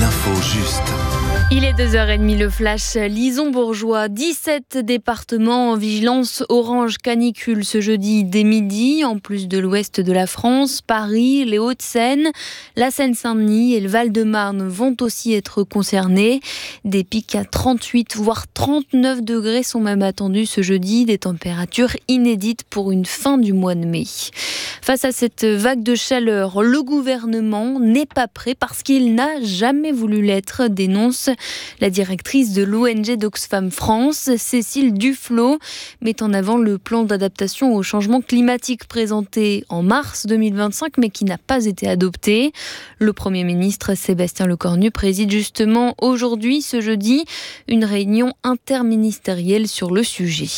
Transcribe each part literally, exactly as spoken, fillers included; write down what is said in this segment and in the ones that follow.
l'info juste. Il est deux heures trente, le flash Lison-Bourgois. dix-sept départements en vigilance orange canicule ce jeudi dès midi, en plus de l'ouest de la France, Paris, les Hauts-de-Seine, la Seine-Saint-Denis et le Val-de-Marne vont aussi être concernés. Des pics à trente-huit voire trente-neuf degrés sont même attendus ce jeudi, des températures inédites pour une fin du mois de mai. Face à cette vague de chaleur, le gouvernement n'est pas prêt parce qu'il n'a jamais voulu l'être, dénonce la directrice de l'O N G d'Oxfam France, Cécile Duflot, met en avant le plan d'adaptation au changement climatique présenté en mars deux mille vingt-cinq, mais qui n'a pas été adopté. Le Premier ministre Sébastien Lecornu préside justement aujourd'hui, ce jeudi, une réunion interministérielle sur le sujet.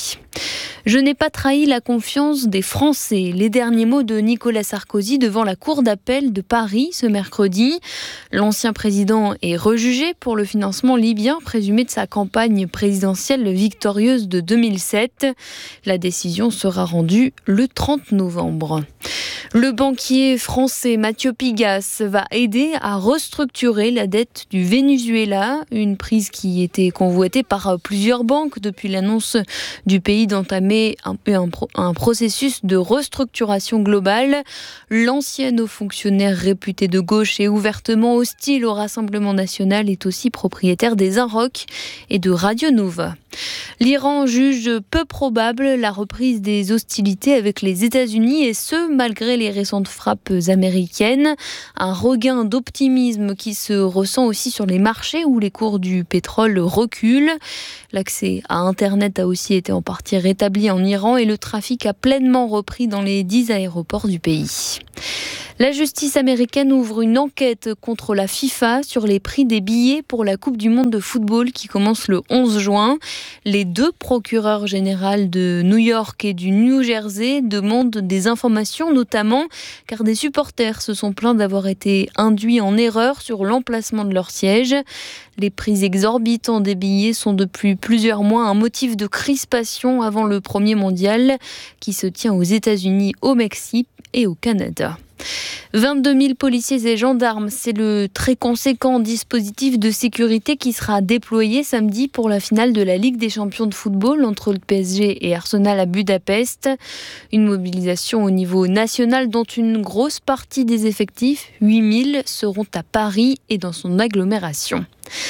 Je n'ai pas trahi la confiance des Français. Les derniers mots de Nicolas Sarkozy devant la cour d'appel de Paris ce mercredi. L'ancien président est rejugé pour le financement libyen présumé de sa campagne présidentielle victorieuse de deux mille sept. La décision sera rendue le trente novembre. Le banquier français Mathieu Pigasse va aider à restructurer la dette du Venezuela, une prise qui était convoitée par plusieurs banques depuis l'annonce du pays d'entamer un, un, un processus de restructuration globale. L'ancien haut fonctionnaire réputé de gauche et ouvertement hostile au Rassemblement national est aussi propriétaire des Inrocks et de Radio Nova. L'Iran juge peu probable la reprise des hostilités avec les États-Unis, et ce, malgré les récentes frappes américaines. Un regain d'optimisme qui se ressent aussi sur les marchés où les cours du pétrole reculent. L'accès à Internet a aussi été en partie rétabli en Iran et le trafic a pleinement repris dans les dix aéroports du pays. La justice américaine ouvre une enquête contre la FIFA sur les prix des billets pour la Coupe du monde de football qui commence le onze juin. Les deux procureurs généraux de New York et du New Jersey demandent des informations, notamment car des supporters se sont plaints d'avoir été induits en erreur sur l'emplacement de leur siège. Les prix exorbitants des billets sont depuis plusieurs mois un motif de crispation avant le premier mondial qui se tient aux États-Unis, au Mexique et au Canada. vingt-deux mille policiers et gendarmes, c'est le très conséquent dispositif de sécurité qui sera déployé samedi pour la finale de la Ligue des champions de football entre le P S G et Arsenal à Budapest. Une mobilisation au niveau national dont une grosse partie des effectifs, huit mille, seront à Paris et dans son agglomération.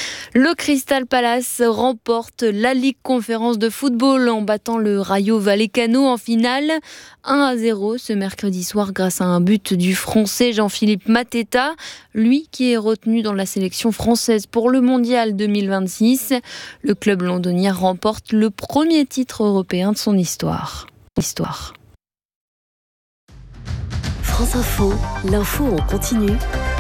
Le Crystal Palace remporte la Ligue Conférence de football en battant le Rayo Vallecano en finale un à zéro ce mercredi soir grâce à un but du Français Jean-Philippe Mateta, lui qui est retenu dans la sélection française pour le Mondial deux mille vingt-six. Le club londonien remporte le premier titre européen de son histoire. Histoire. France Info, l'info en continu.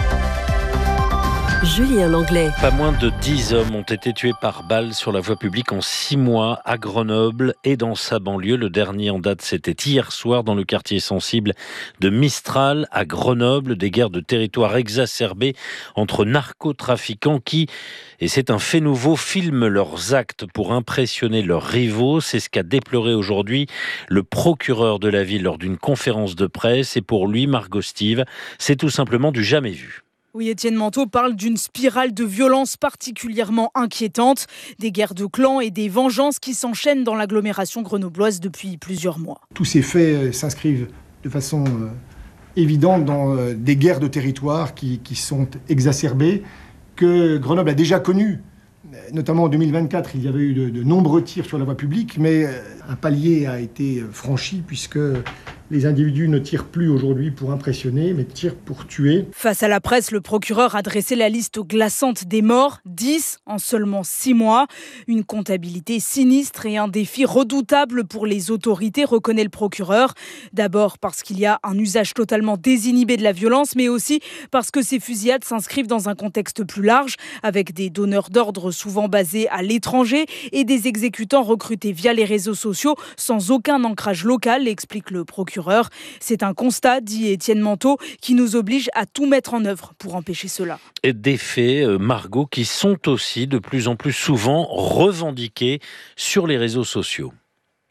Julien Langlais. Pas moins de dix hommes ont été tués par balle sur la voie publique en six mois à Grenoble et dans sa banlieue. Le dernier en date, c'était hier soir dans le quartier sensible de Mistral à Grenoble. Des guerres de territoire exacerbées entre narcotrafiquants qui, et c'est un fait nouveau, filment leurs actes pour impressionner leurs rivaux. C'est ce qu'a déploré aujourd'hui le procureur de la ville lors d'une conférence de presse. Et pour lui, Margot Stive, c'est tout simplement du jamais vu. Oui, Étienne Manteau parle d'une spirale de violence particulièrement inquiétante, des guerres de clans et des vengeances qui s'enchaînent dans l'agglomération grenobloise depuis plusieurs mois. Tous ces faits s'inscrivent de façon évidente dans des guerres de territoire qui, qui sont exacerbées, que Grenoble a déjà connues. Notamment en deux mille vingt-quatre, il y avait eu de, de nombreux tirs sur la voie publique, mais un palier a été franchi puisque les individus ne tirent plus aujourd'hui pour impressionner, mais tirent pour tuer. Face à la presse, le procureur a dressé la liste glaçante des morts, dix en seulement six mois. Une comptabilité sinistre et un défi redoutable pour les autorités, reconnaît le procureur. D'abord parce qu'il y a un usage totalement désinhibé de la violence, mais aussi parce que ces fusillades s'inscrivent dans un contexte plus large, avec des donneurs d'ordre souvent basés à l'étranger et des exécutants recrutés via les réseaux sociaux sans aucun ancrage local, explique le procureur. C'est un constat, dit Étienne Manteau, qui nous oblige à tout mettre en œuvre pour empêcher cela. Et des faits, Margot, qui sont aussi de plus en plus souvent revendiqués sur les réseaux sociaux.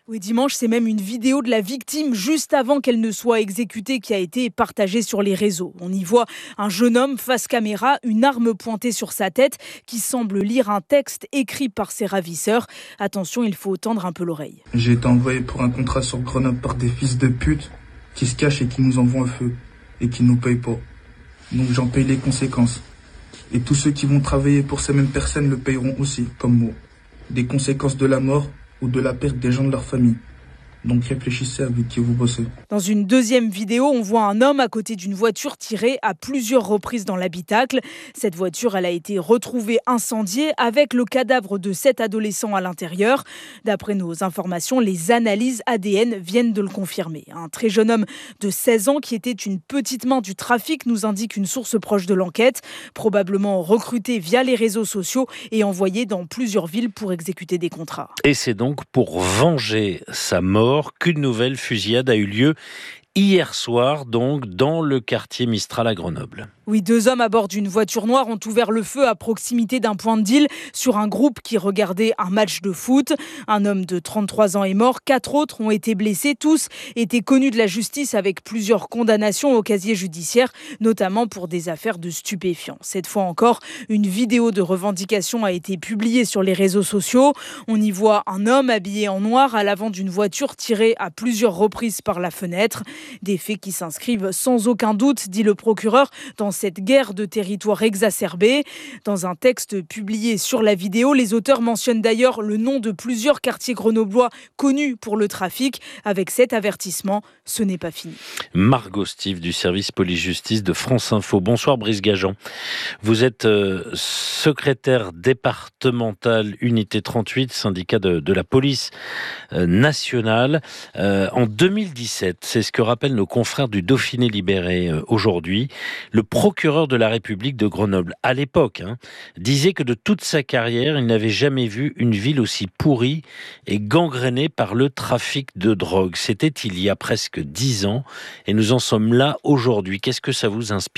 Oui, dimanche, c'est même une vidéo de la victime juste avant qu'elle ne soit exécutée qui a été partagée sur les réseaux. On y voit un jeune homme face caméra, une arme pointée sur sa tête, qui semble lire un texte écrit par ses ravisseurs. Attention, il faut tendre un peu l'oreille. J'ai été envoyé pour un contrat sur Grenoble par des fils de pute qui se cachent et qui nous envoient un feu et qui ne nous payent pas. Donc j'en paye les conséquences. Et tous ceux qui vont travailler pour ces mêmes personnes le payeront aussi, comme moi. Des conséquences de la mort ou de la perte des gens de leur famille. Donc réfléchissez avec qui vous bossez. Dans une deuxième vidéo, on voit un homme à côté d'une voiture tirée à plusieurs reprises dans l'habitacle. Cette voiture, elle a été retrouvée incendiée avec le cadavre de sept adolescents à l'intérieur. D'après nos informations, les analyses A D N viennent de le confirmer. Un très jeune homme de seize ans qui était une petite main du trafic, nous indique une source proche de l'enquête, probablement recruté via les réseaux sociaux et envoyé dans plusieurs villes pour exécuter des contrats. Et c'est donc pour venger sa mort qu'une nouvelle fusillade a eu lieu hier soir, donc, dans le quartier Mistral à Grenoble. Oui, deux hommes à bord d'une voiture noire ont ouvert le feu à proximité d'un point de deal sur un groupe qui regardait un match de foot. Un homme de trente-trois ans est mort, quatre autres ont été blessés. Tous étaient connus de la justice avec plusieurs condamnations au casier judiciaire, notamment pour des affaires de stupéfiants. Cette fois encore, une vidéo de revendication a été publiée sur les réseaux sociaux. On y voit un homme habillé en noir à l'avant d'une voiture tirée à plusieurs reprises par la fenêtre. Des faits qui s'inscrivent sans aucun doute, dit le procureur, dans cette guerre de territoire exacerbée. Dans un texte publié sur la vidéo, les auteurs mentionnent d'ailleurs le nom de plusieurs quartiers grenoblois connus pour le trafic. Avec cet avertissement, ce n'est pas fini. Margot Steve du service police-justice de France Info. Bonsoir Brice Gajan. Vous êtes euh, secrétaire départemental unité trente-huit, syndicat de, de la police euh, nationale. Euh, en deux mille dix-sept, c'est ce que rappellent nos confrères du Dauphiné libéré euh, aujourd'hui, le procureur de la République de Grenoble, à l'époque, hein, disait que de toute sa carrière, il n'avait jamais vu une ville aussi pourrie et gangrénée par le trafic de drogue. C'était il y a presque dix ans et nous en sommes là aujourd'hui. Qu'est-ce que ça vous inspire ?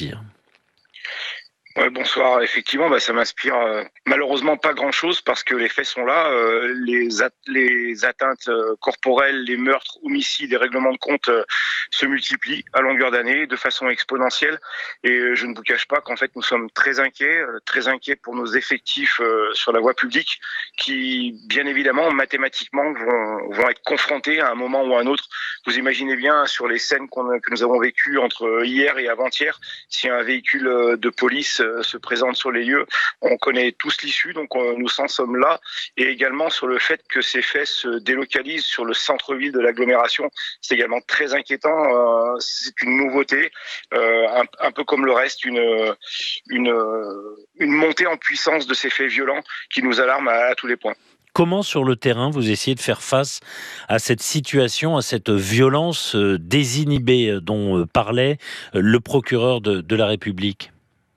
Ouais, bonsoir. Effectivement, bah, ça m'inspire euh, malheureusement pas grand-chose parce que les faits sont là. Euh, les, at- les atteintes euh, corporelles, les meurtres, homicides et règlements de compte euh, se multiplient à longueur d'année de façon exponentielle. Et euh, je ne vous cache pas qu'en fait, nous sommes très inquiets, euh, très inquiets pour nos effectifs euh, sur la voie publique qui, bien évidemment, mathématiquement, vont, vont être confrontés à un moment ou à un autre. Vous imaginez bien sur les scènes qu'on, que nous avons vécues entre hier et avant-hier, si un véhicule euh, de police se présente sur les lieux. On connaît tous l'issue, donc on, nous en sommes là. Et également sur le fait que ces faits se délocalisent sur le centre-ville de l'agglomération, c'est également très inquiétant. Euh, c'est une nouveauté, euh, un, un peu comme le reste, une, une, une montée en puissance de ces faits violents qui nous alarment à, à tous les points. Comment, sur le terrain, vous essayez de faire face à cette situation, à cette violence désinhibée dont parlait le procureur de, de la République ?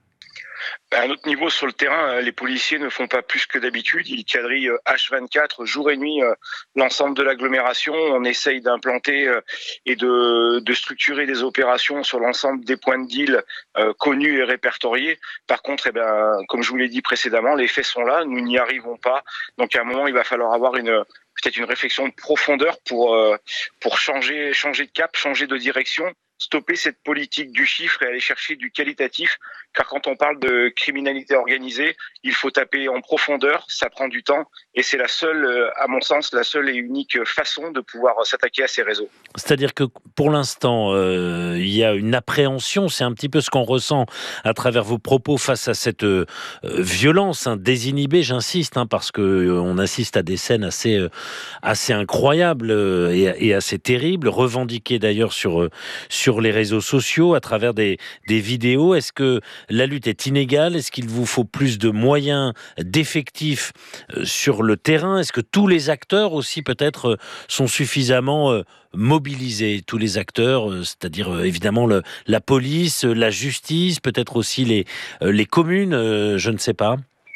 À un autre niveau, sur le terrain, les policiers ne font pas plus que d'habitude. Ils quadrillent H vingt-quatre, jour et nuit, l'ensemble de l'agglomération. On essaye d'implanter et de, de structurer des opérations sur l'ensemble des points de deal euh, connus et répertoriés. Par contre, eh ben, comme je vous l'ai dit précédemment, les faits sont là, nous n'y arrivons pas. Donc à un moment, il va falloir avoir une... peut-être une réflexion de profondeur pour, euh, pour changer, changer de cap, changer de direction, stopper cette politique du chiffre et aller chercher du qualitatif. Car quand on parle de criminalité organisée, il faut taper en profondeur, ça prend du temps et c'est la seule, à mon sens, la seule et unique façon de pouvoir s'attaquer à ces réseaux. C'est-à-dire que pour l'instant, euh, il y a une appréhension, c'est un petit peu ce qu'on ressent à travers vos propos face à cette euh, violence hein, désinhibée, j'insiste, hein, parce qu'on euh, assiste à des scènes assez, euh, assez incroyables euh, et, et assez terribles, revendiquées d'ailleurs sur, euh, sur les réseaux sociaux, à travers des, des vidéos. Est-ce que la lutte est inégale ? Est-ce qu'il vous faut plus de moyens, d'effectifs euh, sur le terrain ? Est-ce que tous les acteurs aussi peut-être euh, sont suffisamment euh, mobiliser tous les acteurs, euh, c'est-à-dire euh, évidemment le, la police, euh, la justice, peut-être aussi les, euh, les communes, euh, je ne sais pas.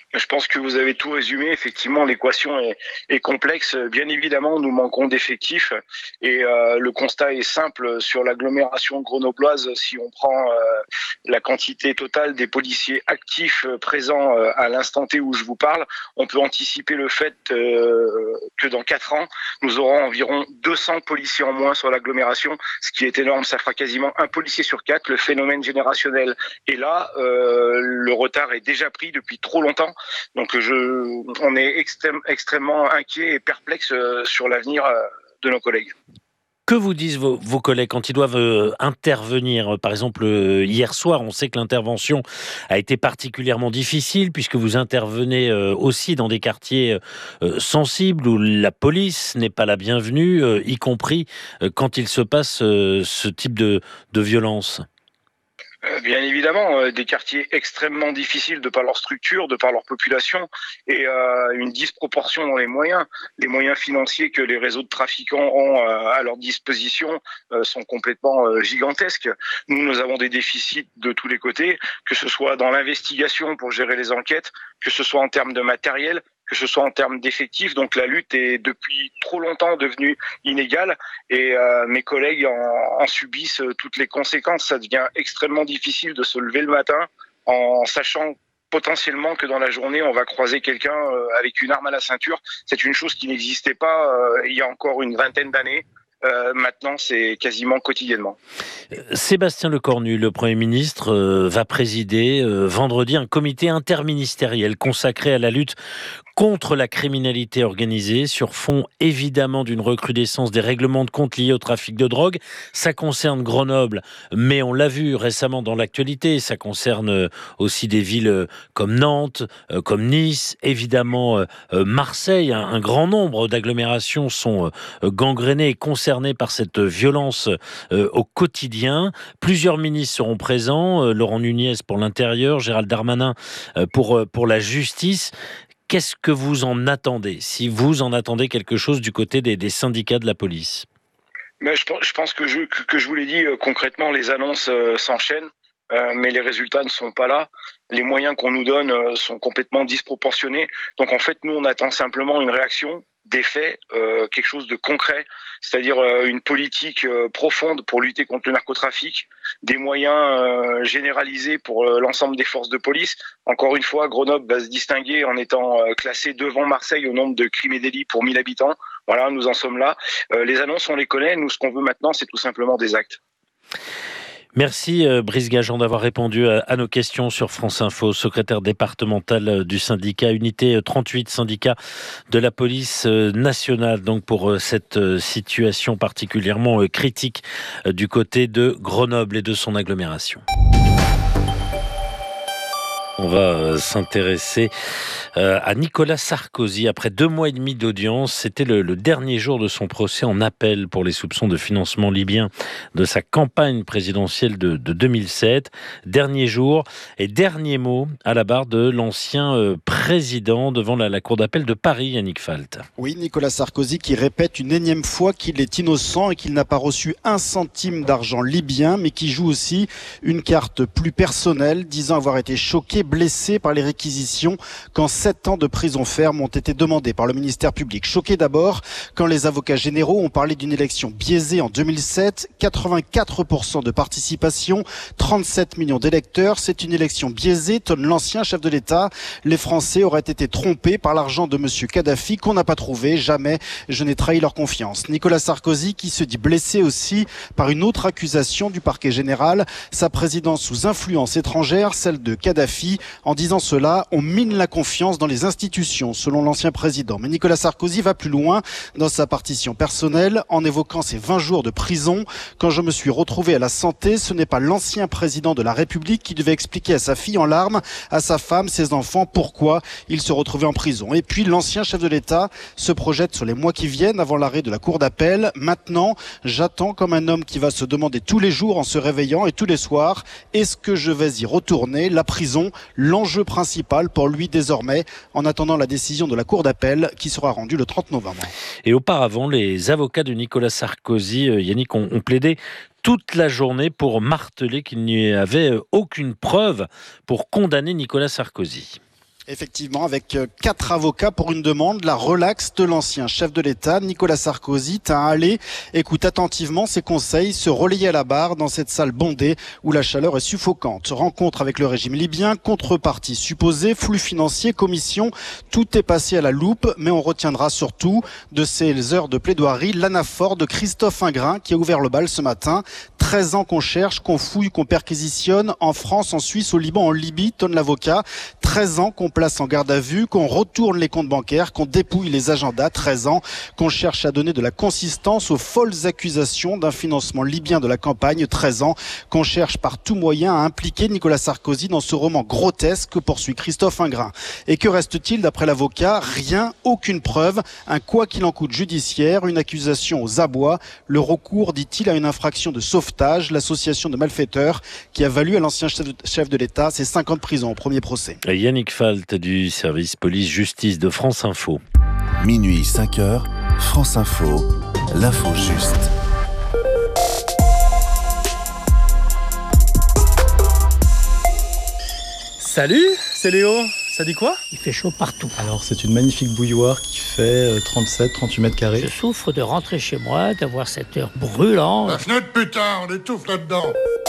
Je pense que vous avez tout résumé. Effectivement, l'équation est, est complexe. Bien évidemment, nous manquons d'effectifs et euh, le constat est simple sur l'agglomération grenobloise. Si on prend euh, la quantité totale des policiers actifs présents euh, à l'instant T où je vous parle, on peut anticiper le fait euh, que dans quatre ans, nous aurons environ deux cents policiers en moins sur l'agglomération, ce qui est énorme. Ça fera quasiment un policier sur quatre. Le phénomène générationnel est là. Euh, le retard est déjà pris depuis trop longtemps. Donc je, on est extrême, extrêmement inquiet et perplexe sur l'avenir de nos collègues. Que vous disent vos, vos collègues quand ils doivent euh, intervenir? Par exemple, euh, hier soir, on sait que l'intervention a été particulièrement difficile puisque vous intervenez euh, aussi dans des quartiers euh, sensibles où la police n'est pas la bienvenue, euh, y compris euh, quand il se passe euh, ce type de, de violence. Bien évidemment, euh, des quartiers extrêmement difficiles de par leur structure, de par leur population et euh, une disproportion dans les moyens. Les moyens financiers que les réseaux de trafiquants ont euh, à leur disposition euh, sont complètement euh, gigantesques. Nous, nous avons des déficits de tous les côtés, que ce soit dans l'investigation pour gérer les enquêtes, que ce soit en termes de matériel, que ce soit en termes d'effectifs. Donc la lutte est depuis trop longtemps devenue inégale et euh, mes collègues en, en subissent toutes les conséquences. Ça devient extrêmement difficile de se lever le matin en sachant potentiellement que dans la journée, on va croiser quelqu'un euh, avec une arme à la ceinture. C'est une chose qui n'existait pas euh, il y a encore une vingtaine d'années. Euh, maintenant, c'est quasiment quotidiennement. Sébastien Lecornu, le Premier ministre, euh, va présider euh, vendredi un comité interministériel consacré à la lutte contre la criminalité organisée, sur fond évidemment d'une recrudescence des règlements de compte liés au trafic de drogue. Ça concerne Grenoble, mais on l'a vu récemment dans l'actualité, ça concerne aussi des villes comme Nantes, comme Nice, évidemment Marseille. Un grand nombre d'agglomérations sont gangrénées et concernées par cette violence au quotidien. Plusieurs ministres seront présents, Laurent Nunez pour l'Intérieur, Gérald Darmanin pour, pour la Justice. Qu'est-ce que vous en attendez, si vous en attendez quelque chose du côté des, des syndicats de la police? Mais je, je pense que je, que, que je vous l'ai dit, euh, concrètement, les annonces euh, s'enchaînent, euh, mais les résultats ne sont pas là. Les moyens qu'on nous donne euh, sont complètement disproportionnés. Donc en fait, nous, on attend simplement une réaction, des faits, euh, quelque chose de concret, c'est-à-dire euh, une politique euh, profonde pour lutter contre le narcotrafic, des moyens euh, généralisés pour euh, l'ensemble des forces de police. Encore une fois, Grenoble va se distinguer en étant euh, classé devant Marseille au nombre de crimes et délits pour mille habitants. Voilà, nous en sommes là. Euh, les annonces, on les connaît. Nous, ce qu'on veut maintenant, c'est tout simplement des actes. Merci Brice Gageon d'avoir répondu à nos questions sur France Info, secrétaire départemental du syndicat Unité trente-huit, syndicat de la police nationale, donc pour cette situation particulièrement critique du côté de Grenoble et de son agglomération. On va s'intéresser à Nicolas Sarkozy. Après deux mois et demi d'audience, c'était le, le dernier jour de son procès en appel pour les soupçons de financement libyen de sa campagne présidentielle de, de deux mille sept. Dernier jour et dernier mot à la barre de l'ancien président devant la, la cour d'appel de Paris, Yannick Falt. Oui, Nicolas Sarkozy qui répète une énième fois qu'il est innocent et qu'il n'a pas reçu un centime d'argent libyen, mais qui joue aussi une carte plus personnelle, disant avoir été choqué, blessé par les réquisitions quand sept ans de prison ferme ont été demandés par le ministère public. Choqué d'abord quand les avocats généraux ont parlé d'une élection biaisée en deux mille sept, quatre-vingt-quatre pour cent de participation, trente-sept millions d'électeurs. C'est une élection biaisée, tonne l'ancien chef de l'État. Les Français auraient été trompés par l'argent de monsieur Kadhafi qu'on n'a pas trouvé. Jamais je n'ai trahi leur confiance. Nicolas Sarkozy qui se dit blessé aussi par une autre accusation du parquet général, sa présidence sous influence étrangère, celle de Kadhafi. En disant cela, on mine la confiance dans les institutions, selon l'ancien président. Mais Nicolas Sarkozy va plus loin dans sa partition personnelle, en évoquant ses vingt jours de prison. Quand je me suis retrouvé à la santé, ce n'est pas l'ancien président de la République qui devait expliquer à sa fille en larmes, à sa femme, ses enfants, pourquoi il se retrouvait en prison. Et puis l'ancien chef de l'État se projette sur les mois qui viennent avant l'arrêt de la cour d'appel. Maintenant, j'attends comme un homme qui va se demander tous les jours en se réveillant et tous les soirs, est-ce que je vais y retourner? La prison, l'enjeu principal pour lui désormais, en attendant la décision de la cour d'appel qui sera rendue le trente novembre. Et auparavant, les avocats de Nicolas Sarkozy, Yannick, ont, ont plaidé toute la journée pour marteler qu'il n'y avait aucune preuve pour condamner Nicolas Sarkozy. Effectivement, avec quatre avocats pour une demande, la relaxe de l'ancien chef de l'État, Nicolas Sarkozy. T'as allé, écoute attentivement ses conseils, se relayer à la barre dans cette salle bondée où la chaleur est suffocante. Rencontre avec le régime libyen, contrepartie supposée, flux financiers, commission, tout est passé à la loupe, mais on retiendra surtout de ces heures de plaidoirie l'anaphore de Christophe Ingrin qui a ouvert le bal ce matin. treize ans qu'on cherche, qu'on fouille, qu'on perquisitionne en France, en Suisse, au Liban, en Libye, tonne l'avocat. treize ans qu'on place en garde à vue, qu'on retourne les comptes bancaires, qu'on dépouille les agendas. treize ans qu'on cherche à donner de la consistance aux folles accusations d'un financement libyen de la campagne. treize ans qu'on cherche par tout moyen à impliquer Nicolas Sarkozy dans ce roman grotesque que poursuit Christophe Ingrin. Et que reste-t-il d'après l'avocat ? Rien, aucune preuve, un quoi qu'il en coûte judiciaire, une accusation aux abois, le recours, dit-il, à une infraction de sauvetage, l'association de malfaiteurs qui a valu à l'ancien chef de l'État ses cinq ans de prison au premier procès. Yannick Falt du service police-justice de France Info. Minuit cinq heures, France Info, l'info juste. Salut, c'est Léo. Ça dit quoi ? Il fait chaud partout. Alors c'est une magnifique bouilloire qui fait trente-sept à trente-huit mètres carrés. Je souffre de rentrer chez moi, d'avoir cette heure brûlante. La fenêtre, putain, on étouffe là-dedans.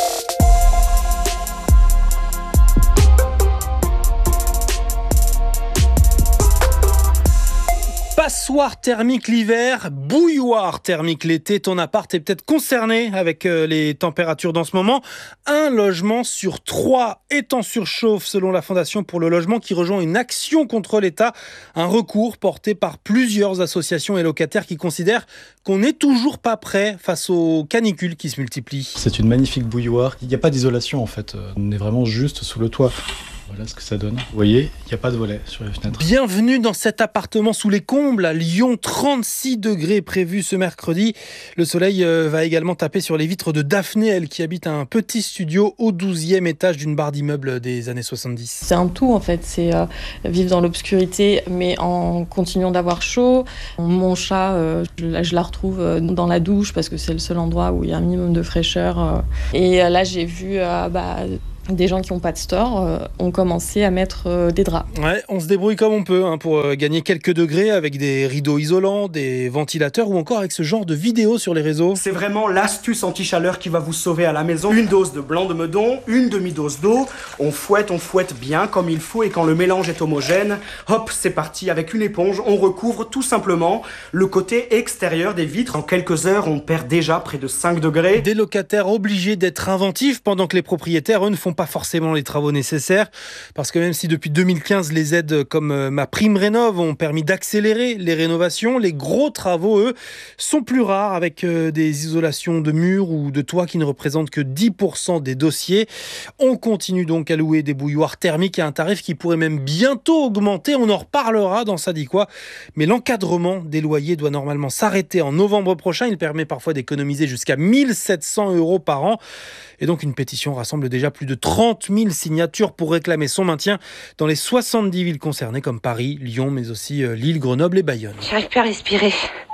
Passoire thermique l'hiver, bouilloire thermique l'été. Ton appart est peut-être concerné avec les températures dans ce moment. Un logement sur trois est en surchauffe selon la Fondation pour le logement qui rejoint une action contre l'État. Un recours porté par plusieurs associations et locataires qui considèrent qu'on n'est toujours pas prêt face aux canicules qui se multiplient. C'est une magnifique bouilloire. Il n'y a pas d'isolation en fait. On est vraiment juste sous le toit. Voilà ce que ça donne. Vous voyez, il n'y a pas de volet sur les fenêtres. Bienvenue dans cet appartement sous les combles à Lyon. trente-six degrés prévus ce mercredi. Le soleil va également taper sur les vitres de Daphné, elle qui habite un petit studio au douzième étage d'une barre d'immeubles des années soixante-dix. C'est un tout en fait, c'est euh, vivre dans l'obscurité mais en continuant d'avoir chaud. Mon chat, euh, je, là, je la retrouve dans la douche parce que c'est le seul endroit où il y a un minimum de fraîcheur. Euh. Et euh, là j'ai vu... Euh, bah, des gens qui n'ont pas de store euh, ont commencé à mettre euh, des draps. Ouais, on se débrouille comme on peut hein, pour euh, gagner quelques degrés avec des rideaux isolants, des ventilateurs ou encore avec ce genre de vidéos sur les réseaux. C'est vraiment l'astuce anti-chaleur qui va vous sauver à la maison. Une dose de blanc de meudon, une demi-dose d'eau. On fouette, on fouette bien comme il faut et quand le mélange est homogène, hop, c'est parti. Avec une éponge, on recouvre tout simplement le côté extérieur des vitres. En quelques heures, on perd déjà près de cinq degrés. Des locataires obligés d'être inventifs pendant que les propriétaires, eux, ne font pas forcément les travaux nécessaires parce que même si depuis deux mille quinze les aides comme Ma Prime Rénov ont permis d'accélérer les rénovations, les gros travaux eux sont plus rares avec des isolations de murs ou de toits qui ne représentent que dix pour cent des dossiers. On continue donc à louer des bouilloires thermiques à un tarif qui pourrait même bientôt augmenter, on en reparlera dans Ça dit quoi, mais l'encadrement des loyers doit normalement s'arrêter en novembre prochain, il permet parfois d'économiser jusqu'à mille sept cents euros par an et donc une pétition rassemble déjà plus de trente mille signatures pour réclamer son maintien dans les soixante-dix villes concernées comme Paris, Lyon, mais aussi Lille, Grenoble et Bayonne. J'arrive plus à respirer.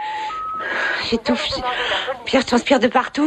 J'étouffe. Puis je transpire de partout.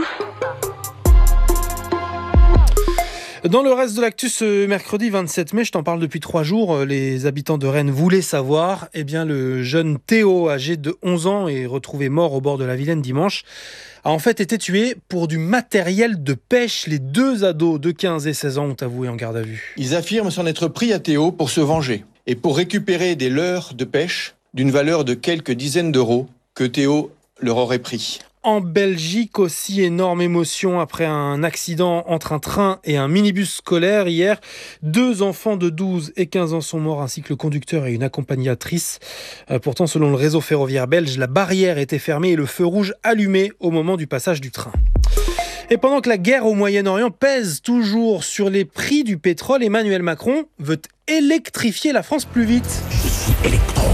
Dans le reste de l'actu, ce mercredi vingt-sept mai, je t'en parle depuis trois jours, les habitants de Rennes voulaient savoir, eh bien le jeune Théo, âgé de onze ans et retrouvé mort au bord de la Vilaine dimanche, a en fait été tué pour du matériel de pêche. Les deux ados de quinze et seize ans ont avoué en garde à vue. Ils affirment s'en être pris à Théo pour se venger et pour récupérer des leurres de pêche d'une valeur de quelques dizaines d'euros que Théo leur aurait pris. En Belgique aussi, énorme émotion après un accident entre un train et un minibus scolaire hier. Deux enfants de douze et quinze ans sont morts ainsi que le conducteur et une accompagnatrice. Euh, pourtant, selon le réseau ferroviaire belge, la barrière était fermée et le feu rouge allumé au moment du passage du train. Et pendant que la guerre au Moyen-Orient pèse toujours sur les prix du pétrole, Emmanuel Macron veut électrifier la France plus vite. Je suis électro.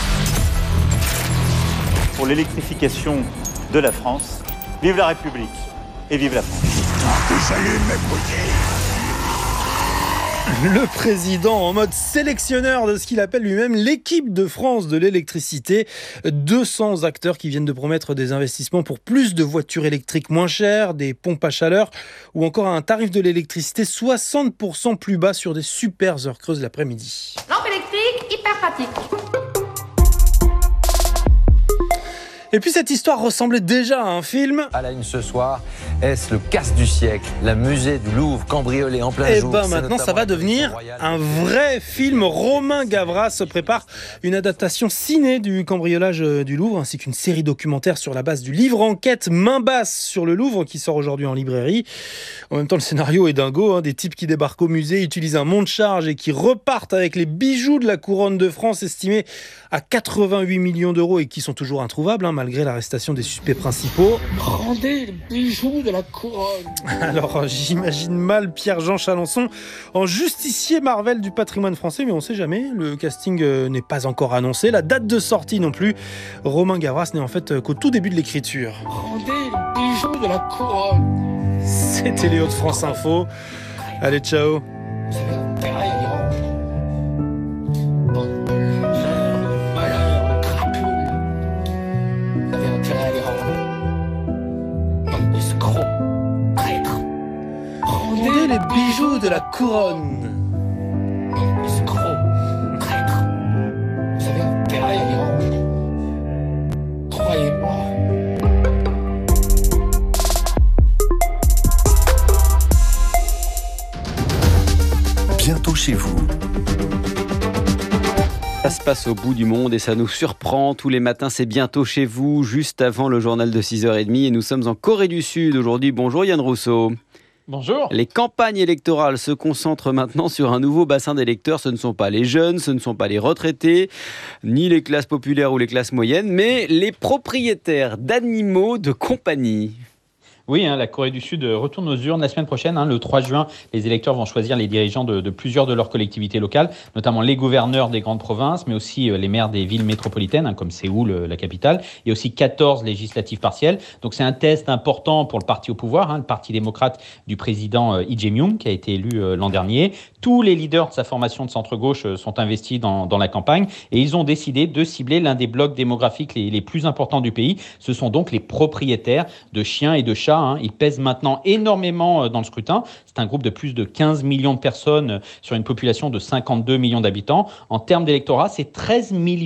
Pour l'électrification de la France, vive la République et vive la France. Le président en mode sélectionneur de ce qu'il appelle lui-même l'équipe de France de l'électricité. deux cents acteurs qui viennent de promettre des investissements pour plus de voitures électriques moins chères, des pompes à chaleur ou encore un tarif de l'électricité soixante pour cent plus bas sur des super heures creuses l'après-midi. Lampe électrique, pratique. Et puis cette histoire ressemblait déjà à un film. À la une ce soir, est-ce le casse du siècle? La musée du Louvre cambriolée en plein Et jour. ben maintenant ça va devenir un vrai film. Romain Gavras se prépare une adaptation ciné du cambriolage du Louvre ainsi qu'une série documentaire sur la base du livre enquête Main basse sur le Louvre qui sort aujourd'hui en librairie. En même temps le scénario est dingo, hein. Des types qui débarquent au musée, utilisent un monte-charge et qui repartent avec les bijoux de la couronne de France estimés à quatre-vingt-huit millions d'euros et qui sont toujours introuvables, hein, malgré l'arrestation des suspects principaux. Rendez le bijou de la couronne. Alors j'imagine mal Pierre-Jean Chalençon en justicier Marvel du patrimoine français, mais on sait jamais, le casting n'est pas encore annoncé, la date de sortie non plus. Romain Gavras n'est en fait qu'au tout début de l'écriture. Rendez le bijou de la couronne. C'était Léo de France Info. Allez, ciao. Rendez les bijoux de la couronne. Escroc, traître. Vous avez intérêt à y rendre. Croyez-moi. Bientôt chez vous. Ça se passe au bout du monde et ça nous surprend. Tous les matins, c'est bientôt chez vous, juste avant le journal de six heures trente. Et nous sommes en Corée du Sud aujourd'hui. Bonjour Yann Rousseau. Bonjour. Les campagnes électorales se concentrent maintenant sur un nouveau bassin d'électeurs. Ce ne sont pas les jeunes, ce ne sont pas les retraités, ni les classes populaires ou les classes moyennes, mais les propriétaires d'animaux de compagnie. Oui, hein, la Corée du Sud retourne aux urnes la semaine prochaine. Hein, le trois juin, les électeurs vont choisir les dirigeants de, de plusieurs de leurs collectivités locales, notamment les gouverneurs des grandes provinces, mais aussi euh, les maires des villes métropolitaines, hein, comme Séoul, euh, la capitale. Il y a aussi quatorze législatives partielles. Donc c'est un test important pour le parti au pouvoir, hein, le parti démocrate du président euh, Lee Jae-myung, qui a été élu euh, l'an dernier. Tous les leaders de sa formation de centre-gauche euh, sont investis dans, dans la campagne et ils ont décidé de cibler l'un des blocs démographiques les, les plus importants du pays. Ce sont donc les propriétaires de chiens et de chats. Ils pèsent maintenant énormément dans le scrutin. C'est un groupe de plus de quinze millions de personnes sur une population de cinquante-deux millions d'habitants. En termes d'électorat, c'est treize millions